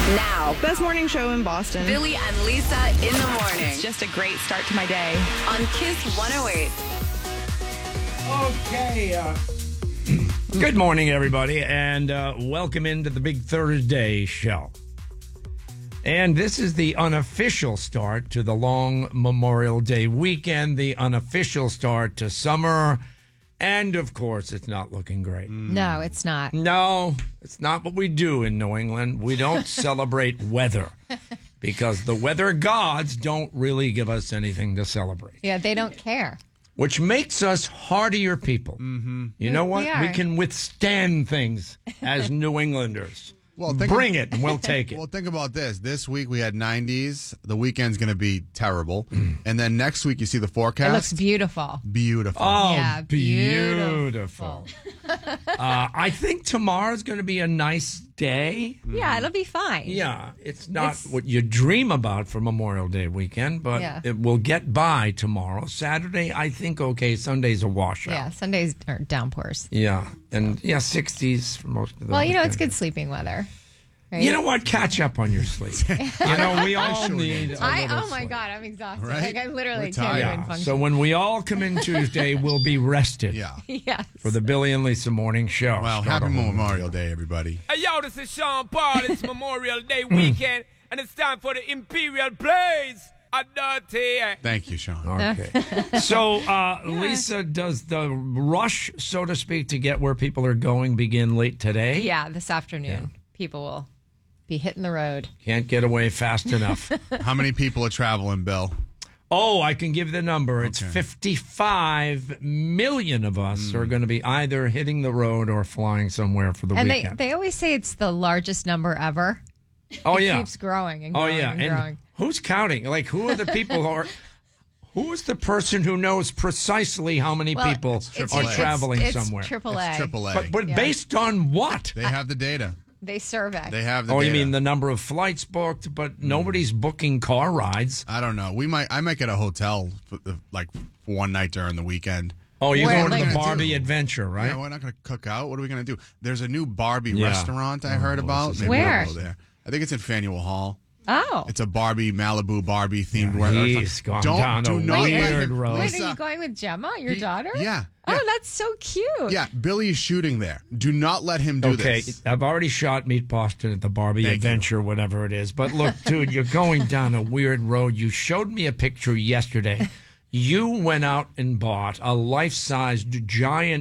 Now, Best morning show in Boston. Billy and Lisa in the morning It's just a great start to my day. on Kiss 108. Okay. Good morning, everybody, and welcome into the Big Thursday show. And this is the unofficial start to the long Memorial Day weekend, the unofficial start to summer. And, of course, it's not looking great. No, it's not. No, it's not what we do in New England. We don't celebrate weather because the weather gods don't really give us anything to celebrate, Yeah, they don't care. which makes us hardier people. Mm-hmm. You know what? We are. We can withstand things as New Englanders. Well, Bring it and we'll take it. Well, think about this. This week we had 90s. The weekend's going to be terrible. And then next week you see the forecast. It looks beautiful. Beautiful. Oh, Yeah, beautiful. I think tomorrow's going to be a nice day. Yeah, it'll be fine. Yeah, it's not what you dream about for Memorial Day weekend, but Yeah. it will get by tomorrow. Saturday, I think, okay. Sunday's a washout. Yeah, Sundays are downpours. Yeah, and 60s for most of the Well, it's weekend. good sleeping weather. Right? You know what? Catch up on your sleep. We all need a little oh my sleep. God, I'm exhausted. Right? Like I literally We're can't tired. even Yeah, function. so when we all come in Tuesday, we'll be rested Yeah. Yes. for the Billy and Lisa morning show. Well, Start happy a whole- Memorial Day, everybody. Hey, yo, this is Sean Paul. It's Memorial Day weekend, and it's time for the Imperial Blaze. A dirty. Thank you, Sean. Okay. So, Lisa, does the rush, so to speak, to get where people are going begin late today? Yeah, this afternoon, people will be hitting the road. Can't get away fast enough. How many people are traveling, Bill? Oh, I can give the number. It's Okay. 55 million of us are going to be either hitting the road or flying somewhere for the And weekend. they always say it's the largest number ever. oh, It yeah. keeps growing and Oh, growing yeah. and growing. Who's counting? Like, who are the people who are... Who is the person who knows precisely how many Well, people it's- are AAA. traveling it's somewhere? AAA. It's AAA. But Yeah. based on what? They have the data. They survey. They have the Oh, data. you mean the number of flights booked, but nobody's booking car rides. I don't know. I might get a hotel for one night during the weekend. Oh, you're Where, going to like- the Barbie adventure, right? Yeah, we're not going to cook out. What are we going to do? There's a new Barbie Yeah. restaurant I heard about. this is Maybe Where? we'll go there. I think it's in Faneuil Hall. Oh. It's a Malibu Barbie themed He's gone down a weird road. Wait, Lisa, are you going with Gemma, your daughter? Yeah. Oh, that's so cute. Yeah, Billy is shooting there. Do not let him do Okay, this. I've already shot Meet Boston at the Barbie Thank adventure, whatever it is. But look, dude, you're going down a weird road. You showed me a picture yesterday. You went out and bought a life-sized giant